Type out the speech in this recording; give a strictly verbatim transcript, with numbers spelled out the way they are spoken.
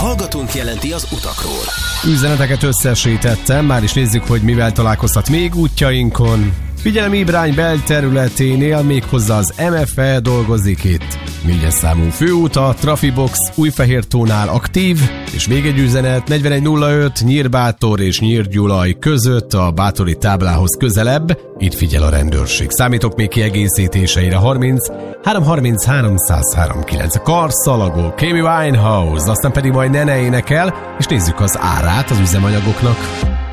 hallgatónk jelenti az utakról. Üzeneteket összesítettem, már is nézzük, hogy mivel találkozhat még útjainkon. Figyelem, Ibrány belterületénél méghozzá az em ef e dolgozik itt. Négyes számú főút a Trafibox Újfehértónál aktív, és még egy üzenet negyvenegy nulla öt Nyírbátor és Nyírgyulaj között a bátori táblához közelebb. Itt figyel a rendőrség. Számítok még kiegészítéseire. harminc három harminchárom száz harminckilenc. A Karszalagó, Amy Winehouse, aztán pedig majd Nene énekel, és nézzük az árát az üzemanyagoknak.